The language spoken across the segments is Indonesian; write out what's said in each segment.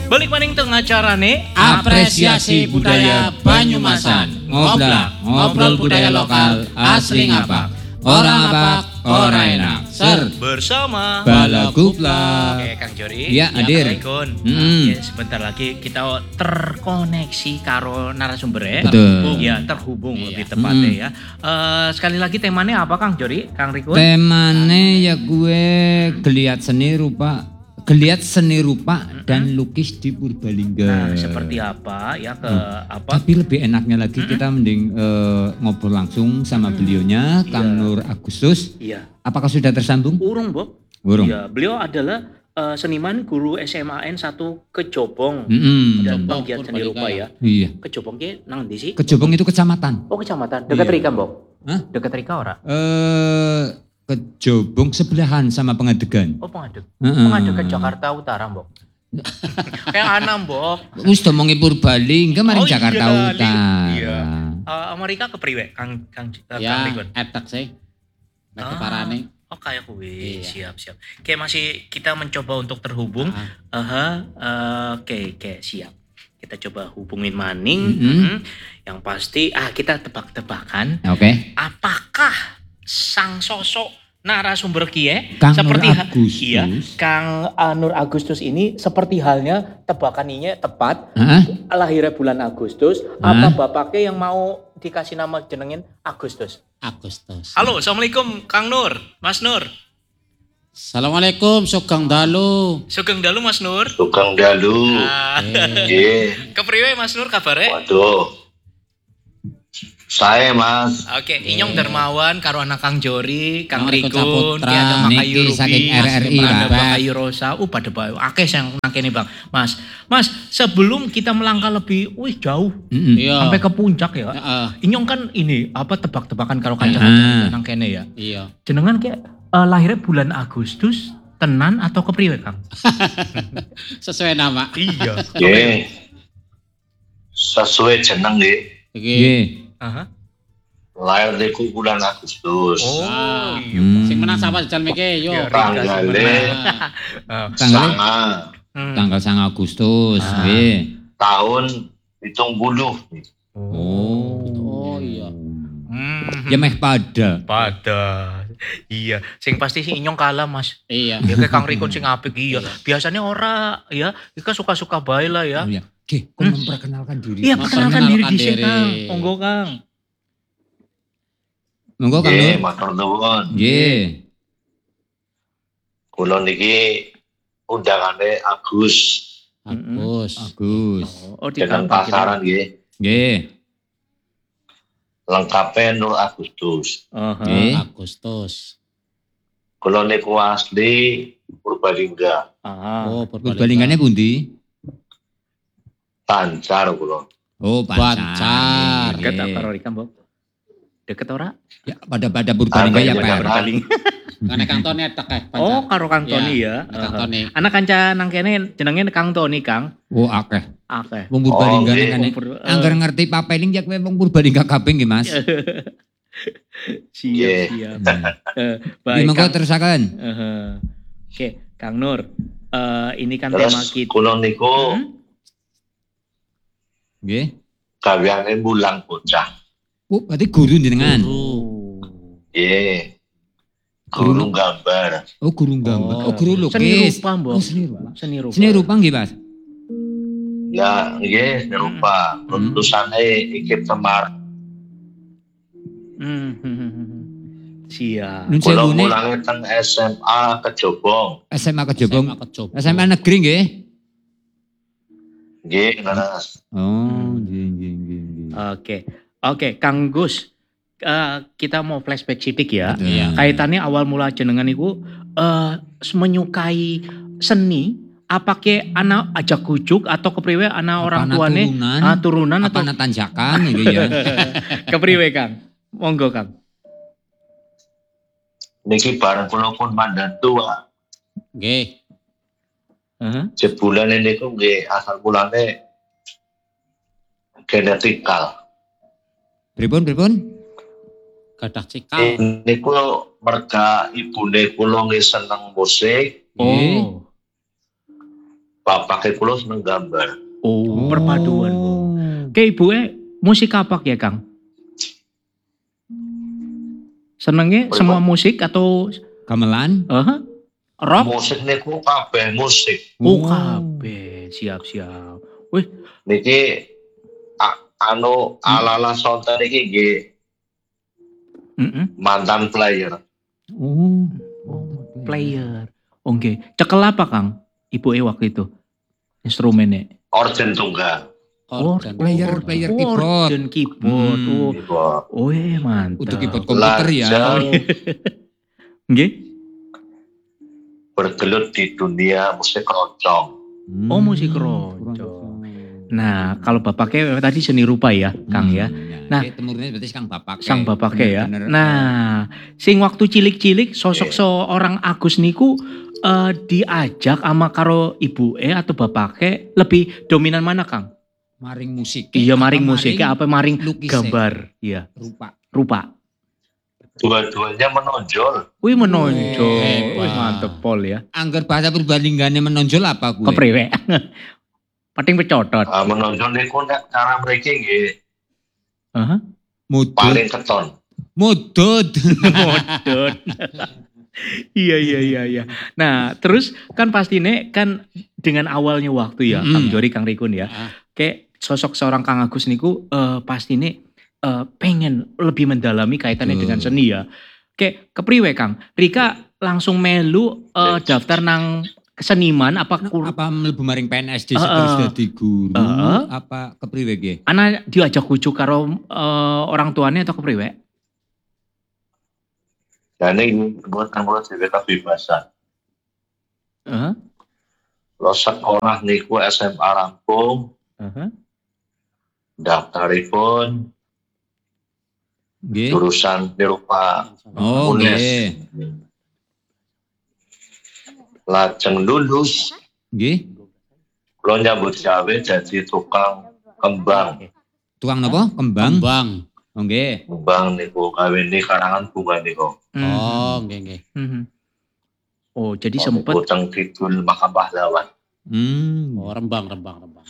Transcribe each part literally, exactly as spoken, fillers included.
Balik maning teng acarane Apresiasi Budaya Banyumasan. Ngobrol, ngobrol budaya lokal asli ngapak. Orang ngapak, orang enak. Ser bersama Balagupla. Oke, Kang Jori. Ya, hadir. Assalamualaikum. Hmm. Ya, sebentar lagi kita terkoneksi karo narasumber ya. Betul. Ya, terhubung Iya. lebih tepatnya Hmm. ya. Eh, sekali lagi temanya apa Kang Jori? Kang Rikun? Temane ya gue geliat seni rupa, geliat seni rupa dan lukis di Purbalingga. Nah, seperti apa ya ke apa? Tapi lebih enaknya lagi kita mending eh, ngobrol langsung sama beliaunya, Kang Iya. Nur Agustus. Iya. Apakah sudah tersambung? Urung, Bob. Burung. Iya, beliau adalah eh, seniman guru S M A N satu Kejobong Mm-mm. dan Kejobong, penggiat seni rupa Purbalingga ya. Iya. Kejobong ki nang ndi sih? Kejobong itu kecamatan. Oh, kecamatan. Dekat Iya. Rika, Bob. Hah? Dekat Rika ora? Eh Kejobong sebelahan sama Pengadegan. Oh, pengadeg. Heeh. Pengadeg ke Jakarta Utara, Mbok. Kayak anam, Mbok. Wis domongi Purbalingga mari Oh, Jakarta iya, Li. Utara. Iya. Eh, Amerika kepriwe, Kang Kang eh, Kang Ya, Rikun? etak sih. Nek Ah. parane. Oh, kayak kuwi. Iya. Siap, siap. Oke, masih kita mencoba untuk terhubung. Ah. Aha, eh, oke, oke, siap. Kita coba hubungin Maning. Mhm. Mhm. Yang pasti, ah kita tebak-tebakan. Oke. Apakah sang sosok narasumber kie Kang seperti Nur ha- Agustus. iya, Kang uh, Nur Agustus ini seperti halnya tebakaninya tepat Hah? lahirnya bulan Agustus. Hah? Apa bapaknya yang mau dikasih nama jenengin Agustus? Agustus. Halo, assalamualaikum Kang Nur, Mas Nur. Assalamualaikum Sugeng Dalu. Sugeng dalu Mas Nur. Tukang dalu. Ah, Eh, Nggih. kepriwe Mas Nur kabarnya? Waduh. Saya Mas. Oke, Inyong Darmawan karo anak Kang Jori, Kang Kang Rikun Rikun, Saputra. ki ada Makayu Niki Ruby, saking R R I, ada Bapak. Makayu Rosa, uh pada bae akeh yang nang kene Bang. Mas, Mas, sebelum kita melangkah lebih wih jauh Mm-mm. Iya. sampai ke puncak ya. Heeh. Inyong kan ini apa tebak-tebakan karo Ah. kanca-kanca nang kene ya. Iya. Jenengan kayak eh, lahirnya bulan Agustus tenan atau kepriwe Kang? Sesuai nama. Iya. Nggih. Sesuai jeneng nggih. Iki. Nggih. Aha. Lahir niku bulan Agustus. Oh, Ah. iya. Hmm. Sing menang sapa jajal miki yo. Ya, Tanggale Nah, Ah, Tanggal sanga hmm. tanggal sanga Agustus. Ah. Nggih. tahun pitung puluh. Oh iya. Hmm. Ya meh pada. Pada. Iya, sing pasti sih Inyong kalah Mas. Iya. Ya kayak Kang Rikun sing apik iya. Biasanya ora ya, kita suka-suka bae lah ya. Oh, ya. Oke, kok memperkenalkan diri. Iya, perkenalkan diri Memperkenalkan di sini diri. Kang. Monggo Kang. Monggo Kang Nggih, Nur. matur nuwun. Nggih. Kula niki undangane Agus Agus. Agus. Oh, di dengan Kang pasaran nggih. Nggih. Lengkapnya Nur Agustus. Aha. Nggih. Agustus. Kula niku asli Purbalingga. Ah. Oh, Purbalinggane pundi? Tancar kula. Oh, Bancar. Bancar. Deket Nggih. karo Rika, Mbok? Deket ora? Ya, pada pada Purbalingga ya, Sampai Pak. Jakarta. Karena Kang Tony etak eh. Oh, karo Kang Ya, Tony ya. Kang Aha. Tony. Anak kanca nang kene jenenge Kang Tony, Kang. Oh, akeh. Akeh. Wong Purbalingga Oh, nggih. kan. Pur- eh, Angger ngerti papeling ya kowe wong Purbalingga kabeh nggih, Mas. Siap, Nggih. siap. Hmm. Eh, Nggih, Baik, monggo Kang. terusaken. Aha. Oke, Kang Nur. Eh, ini kan Terus tema kita. kula niku Hmm? Nggih. gaweane mulang bocah. Oh, berarti guru jenengan. Oh. Nggih. Guru Guru gambar. Oh, guru gambar. Oh, Oh, guru lukis. Seni rupa, Mbok. Oh, seni rupa. Seni rupa. Seni rupa nggih, Mas. Ya, nggih, serupa. Hmm. Tulisane Ikip Semar. Hmm, hmm, hmm, hmm. Siap. Nun Kula sewune mulange teng S M A Kejobong. S M A Kejobong. S M A Kejobong. S M A negeri nggih. Nggih, Mas. Oh, nggih nggih nggih nggih. Oke. Oke, Kang Gus. Eh, kita mau flashback sidik ya. Betul. Iya. Kaitannya awal mula jenengan itu eh menyukai seni apa ke anak ajak kujuk atau kepriwe anak orang Apa tuane turunan? ah, turunan Apa atau anak tanjakan gitu ya. kepriwe Kang? Monggo Kang. Niki bareng kula pun mandan tua. Nggih. Heeh. Sebulan ini ku nggih asal mulane genetikal. Pripun pripun? Gadah cikal. Niku merga ibune kula nggih seneng musik. Nggih. Oh. bapake kula seneng gambar. Oh, perpaduan. Bu. Kayak ibuke musik apa ya, Kang? Senengnya Apa, semua Pak? musik atau Gamelan. uh, rock? Musik niku kabeh musik. Oh, kabeh. Siap-siap. Wih, Niki a- anu ala-ala sonten iki nggih mm-mm. mantan player. Oh. Player. Oke, cekel apa, Kang? Ibu E waktu itu instrumennya. Organ tunggal. Oh, Organ. player- player keyboard. Organ keyboard. Hmm. Oh, Niku oh, eh, mantap. Untuk keyboard komputer ya. lajeng Nggih? bergelut di dunia musik keroncong. Hmm. Oh, musik keroncong. Nah, kalau bapaknya tadi seni rupa ya, Kang ya. Nah, Nah, temurunnya berarti sang bapak. Sang bapaknya ya. Bener-bener, Nah, sing waktu cilik-cilik sosok Iya. seorang Agus niku eh, diajak sama karo ibu E atau bapaknya lebih dominan mana, Kang? maring musik. Iya, apa maring musiknya apa maring lukisnya? gambar? Iya, Rupa. rupa. Dua-duanya menonjol. Wih menonjol. Hebat. Wih mantep Pol ya. Angger bahasa perbandingannya menonjol apa gue? Kepriwe. Pating pecotot. Ah, menonjol niku nek cara mriki nggih Heeh. Mudut. paling keton. Mudut. Modot. Iya iya iya iya. Nah, terus kan pastinya kan dengan awalnya waktu ya, Mm-mm. Kang Jori, Kang Rikun ya. Ah. Kayak sosok seorang Kang Agus niku eh, pastinya eh, pengen lebih mendalami kaitannya Betul. dengan seni ya. Kayak kepriwe Kang? Rika langsung melu eh, daftar nang keseniman apa kur Apa mlebu maring P N S D Heeh. terus dadi guru? Heeh. Apa kepriwe ge? ana diajak ujuk karo eh, orang tuanya atau kepriwe? Dan ini buat kula dhewe kebebasan. Heeh. Lo sekolah niku S M A rampung, Heeh. daftaripun Nggih. jurusan nirupa Oh, Unes. nggih. Lajeng lulus, Nggih. lo nyambut gawe jadi tukang kembang. Tukang napa? Kembang. Kembang. Oh, nggih. Kembang niku kawini karangan bunga niku. Oh, nggih nggih. Mhm. Oh, jadi Oh, sempet niku teng kidul Makam Pahlawan. Hmm. Oh, rembang rembang rembang.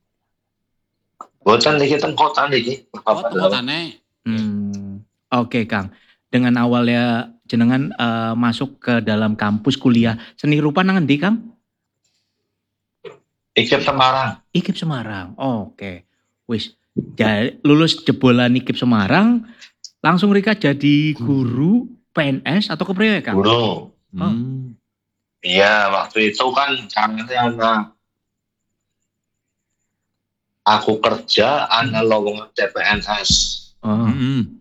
Boten niki teng kota niki Makam Oh, Pahlawan. tengokane. Hmm, oke Kang. Dengan awalnya jenengan eh, masuk ke dalam kampus kuliah seni rupa nang endi Kang? Ikip Semarang. I K I P Semarang. Oke. Wis ja- lulus jebolan I K I P Semarang langsung Rika jadi guru P N S atau kepriwe Kang? Guru. Hmm. Iya, waktu itu kan caranya anak aku kerja ana lowongan C P N S. Oh. Hmm.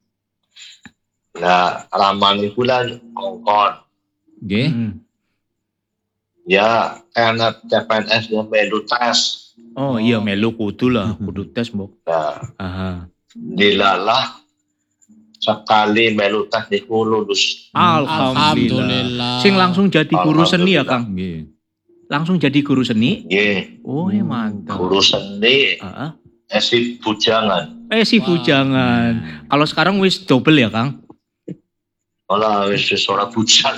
Nah, ramane bulan kongkon. Nggih. Hmm. Ya, karena C P N S yang melu tes. Oh iya melu kudu lah, kudu tes mbok. Nah, Aha. dilalah sekali melu tes niku lulus. Alhamdulillah. Alhamdulillah. Sing langsung jadi guru seni ya Alhamdulillah. Kang? Nggih. Langsung jadi guru seni? Nggih, Oh ya mantap. guru seni Heeh. esi bujangan. Eh si Wah. bujangan. Kalau sekarang wis double ya Kang? Olah wis wis ora bujang.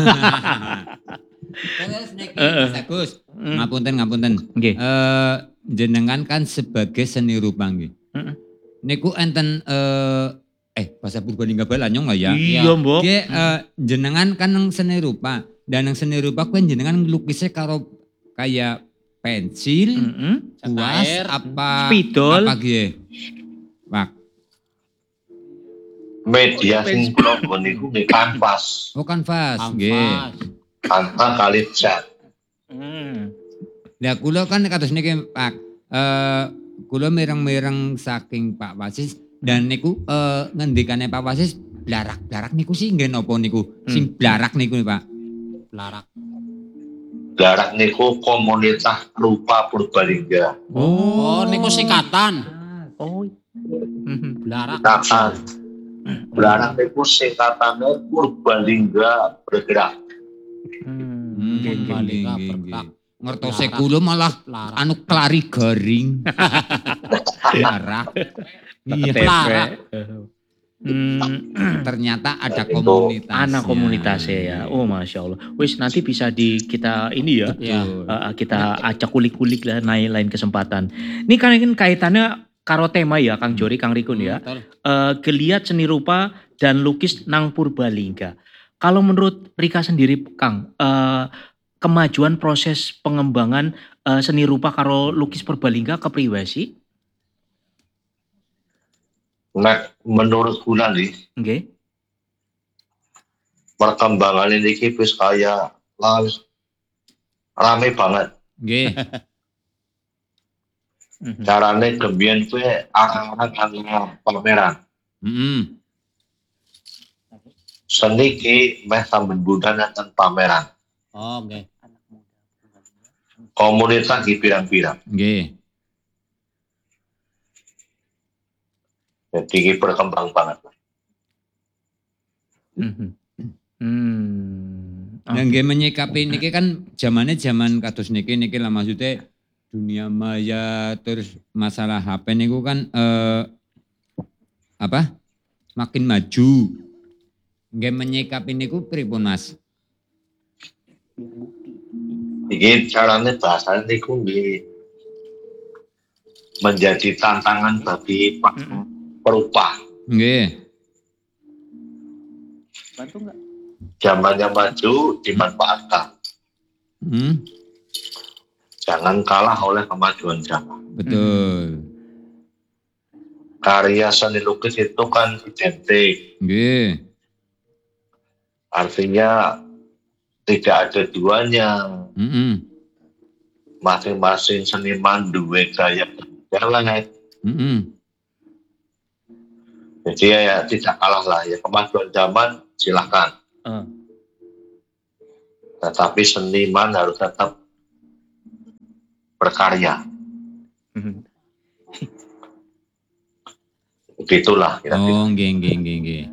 Terus niki Heeh. Mas Agus. Hmm. Ngapunten ngapunten. Nggih. Eh jenengan kan sebagai seni rupa nggih. Heeh. Niku enten eh eh bahasa Purbalingga balanyong nggak ya? Iya mbok. Nggih, eh, jenengan kan nang seni rupa dan nang seni rupa kuwi jenengan ngelukisnya karo kayak pensil, Heeh. kuas Air. apa Spidol. apa nggih? Pak. Media sing kula nggon niku nggih kanvas. Oh kanvas, nggih. Kanvas. Kanvas kali cat. Hmm. Lah kula kan kados niki Pak. Eh kula mireng-mireng saking Pak Wasis dan niku eh ngendikane Pak Wasis blarak-blarak niku sih nggih napa niku? Sing blarak niku Pak. Larak. Blarak niku komunitas rupa Purbalingga. Oh, niku singkatan. Oh. Mhm. Larak. Singkatan. Blarak niku singkatane Purbalingga bergerak. Hmm. Hmm, Nggih, nggih. Balik nggih, ke nggih, berkak. nggih. Ngertose Blarak. kula malah Larak. anu kelari garing. Blarak. Iya. Tepe. Larak. Hmm, Ternyata ada Itu komunitas. anak komunitasnya ya. Oh Masya Allah. Wis nanti bisa di kita ini ya. Ya. Uh, kita acak kulik-kulik lah lain lain kesempatan. Ini kan ini kaitannya karo tema ya Kang Jori, Kang Rikun ya. Betul. Uh, geliat seni rupa dan lukis nang Purbalingga. Kalau menurut Rika sendiri Kang, uh, kemajuan proses pengembangan uh, seni rupa karo lukis Purbalingga kepriwe sih? nek menurut kula nih, Nggih. perkembangan ini wis kaya lawas rame banget. Nggih. Mhm. Carane gembiyen kuwi arang-arang ana pameran. Heeh. Seni ki meh sambil budan enten pameran. Oh, oke. Komunitas di pirang-pirang. Nggih. Jadi ki berkembang banget. Mhm. Hmm. Nah, nggih menyikapi niki kan zamane zaman kados niki niki lah maksudnya dunia maya terus masalah H P niku kan eh, apa? Makin maju. Nggih menyikapi niku pripun Mas? Iki carane bahasane niku nggih menjadi tantangan bagi Pak Perupa. Nggih. Bantu nggak? Zamannya maju dimanfaatkan. Hmm, Jangan kalah oleh kemajuan zaman. betul. Karya seni lukis itu kan identik. Nggih. Artinya tidak ada duanya. Heeh. Masing-masing seniman duwe gaya berjalan. Heeh. Jadi ya, ya tidak kalah lah ya kemajuan zaman silahkan. Uh. Tetapi seniman harus tetap berkarya. Mhm. Begitulah kira-kira. Oh, nggih nggih nggih nggih.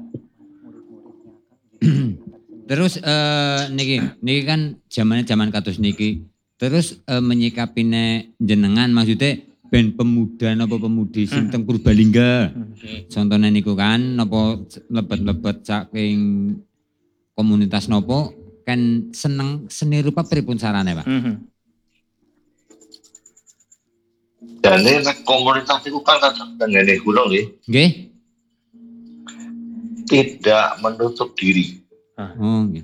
Terus eh niki niki kan zamane zaman kados niki. Terus eh, menyikapine jenengan maksudnya ben pemuda napa pemudi sing teng Purbalingga. Oke. Contohnya niku kan napa lebet-lebet saking komunitas nopo kan seneng seni rupa pripun sarane, Pak? Mhm. Dan ini nek komunitas itu kan tenggene kula nggih Nggih? tidak menutup diri. Oh, nggih.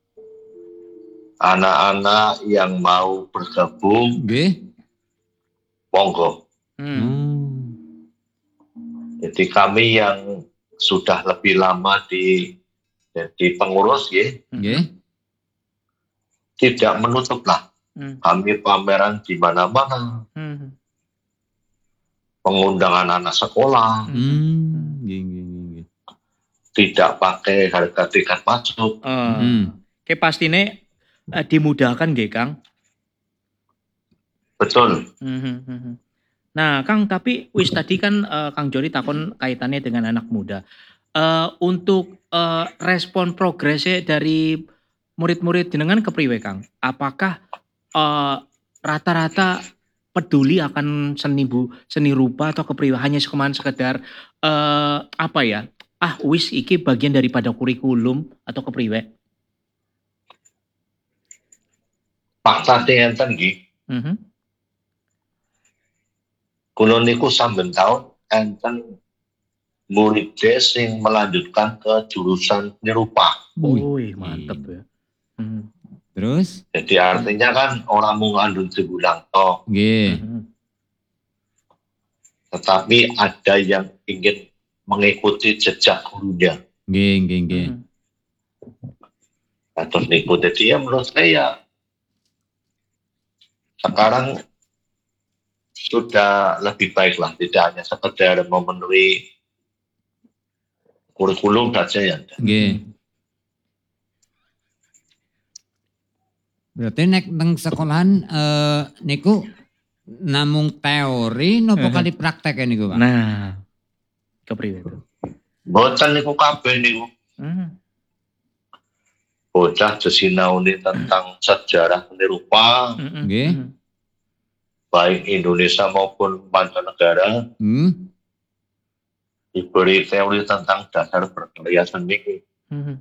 Anak-anak yang mau bergabung Nggih. monggo. Hmm. Oh. Jadi kami yang sudah lebih lama di jadi pengurus ya, Nggih. tidak menutup lah. Hmm. Kami pameran di mana-mana, Hmm. pengundangan anak sekolah, Hmm, nggih nggih nggih, nggih. tidak pakai harga tiket masuk. Uh, Hmm. Kayak pastinya uh, dimudahkan nggih Kang. Betul. Mhm, mhm. Nah Kang tapi wis tadi kan uh, Kang Jori takon kaitannya dengan anak muda. Uh, untuk uh, respon progresnya dari murid-murid jenengan kepriwe Kang? Apakah uh, rata-rata peduli akan seni bu seni rupa atau kepriwe hanya sekuman sekedar uh, apa ya? Ah wis iki bagian daripada kurikulum atau kepriwe? Fakta sing enten nggih, Mhm. kula niku saben taun enten murid sing melanjutkan ke jurusan seni rupa. Wih mantep ya. Mhm. Terus? Jadi artinya kan orang mau ngandung sebulan toh, Nggih. Mhm. tetapi ada yang ingin mengikuti jejak gurunya. Nggih nggih nggih. Mhm. Atau niku jadi ya menurut saya sekarang sudah lebih baik lah, tidak hanya sekedar memenuhi kurikulum saja ya. Nggih. Berarti nek teng sekolahan eh, niku namung teori nopo Mhm. kali praktek niku, Pak? Nah, kepriwe itu? Boten niku kabeh niku. Mhm. Bocah disinauni tentang sejarah seni rupa, Mhm. Nggih. Mhm. baik Indonesia maupun mancanegara. Hmm. diberi teori tentang dasar berkarya seni, Mhm.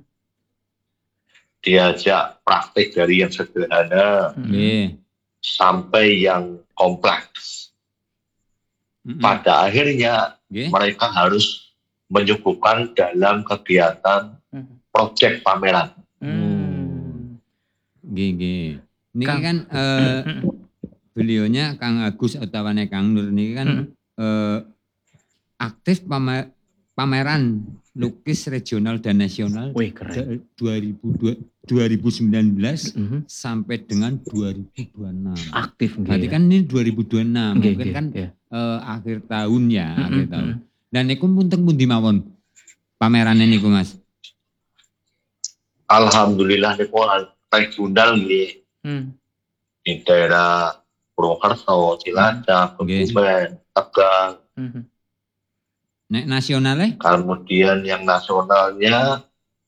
diajak praktik dari yang sederhana Mhm. Nggih. sampai yang kompleks. Mm-mm. Pada akhirnya Nggih. mereka harus menyuguhkan dalam kegiatan Mhm. proyek pameran. Hmm. Nggih, nggih. Niki Kang. kan eh Mhm. beliaunya Kang Agus utawane Kang Nur niki kan Mhm. eh aktif pame- pameran lukis regional dan nasional Wih, keren. da- dua ribu dua dua ribu sembilan belas Mhm. sampai dengan dua ribu dua puluh enam. Aktif nggih. Berarti ya? kan ini dua ribu dua puluh enam, Nggih, mungkin nggih, kan nggih. eh, akhir tahun ya, Mhm, akhir tahun. mhm. Dan niku munteng pundi mawon pamerannya niku Mas? Alhamdulillah niku regional nggih Hmm. di daerah Purwokerto, Cilacap, Nggih. Kebumen, Tegal. Mhm. Nek nasionalnya? Kemudian yang nasionalnya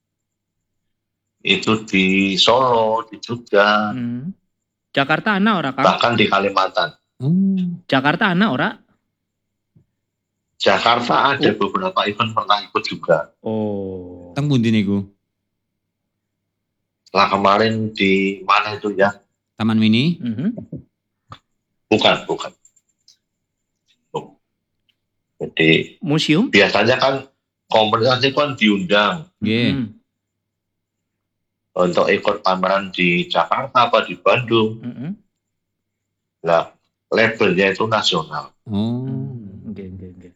itu di Solo, di Jogja, Hmm. Jakarta ana ora, Kang? bahkan di Kalimantan. Oh, Jakarta ana ora? Jakarta ada beberapa event pernah ikut juga. Oh. teng pundi niku? Lah kemarin di mana itu ya? Taman Mini? Mhm. Bukan, bukan. Oh. Jadi Museum? biasanya kan komunitas itu kan diundang Nggih. Mhm. untuk ikut pameran di Jakarta apa di Bandung. Mhm. Lah labelnya itu nasional. Oh. Oke, oke, oke.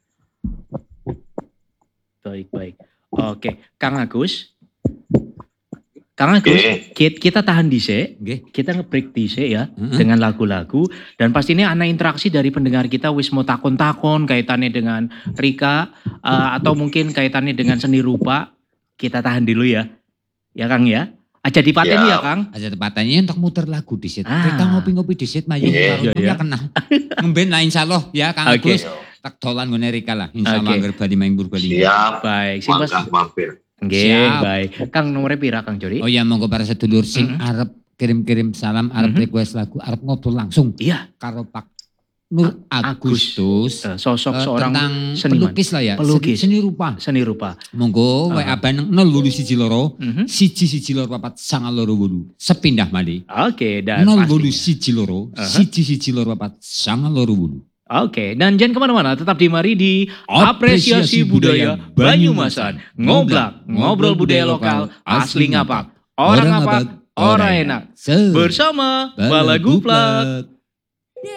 Baik, baik. Oke, Kang Agus. Kang Agus, Oke. ki- kita tahan dhisik, Nggih. kita nge-break dhisik ya Heeh. dengan lagu-lagu dan pasti ini ana interaksi dari pendengar kita wis mau takon-takon kaitannya dengan Rika eh, atau mungkin kaitannya dengan seni rupa. Kita tahan dulu ya. Ya Kang ya. Aja dipateni ya Ya. Kang. Aja tepatnya untuk muter lagu disit. Ah. Kita ngopi-ngopi disit mayu Iya, karo iya, ya kenal. Ngemben lah insyaallah ya Kang Oke. Agus. Tak dolan ngene Rika lah insyaallah Oke. anggar bali main Purbalingga. Siap, Baik, sing pas. mangga mampir. Nggih, Siap. baik. Kang nomornya pira Kang Jori? Oh ya monggo para sedulur sing Mhm. arep kirim-kirim salam, arep Mhm. request lagu, arep ngobrol langsung Iya, karo Pak Nur Agus. Agustus eh, sosok eh, seorang tentang seniman. pelukis lah ya, Pelukis. seni, seni rupa. seni rupa. Monggo Ah. W A ban nol wolu siji loro Mhm. siji siji loro papat sanga loro wolu. Sepindah malih. Oke, dan nol wolu pastinya. siji loro Aha. siji siji loro papat sanga loro wolu. Oke, dan jangan kemana-mana, tetap di mari di Apresiasi Apresiasi Budaya Banyumasan. Ngoblak, ngobrol budaya lokal, asli ngapak. Orang ngapak, orang enak. Se- Bersama Balagu Balagu Plak. Plak.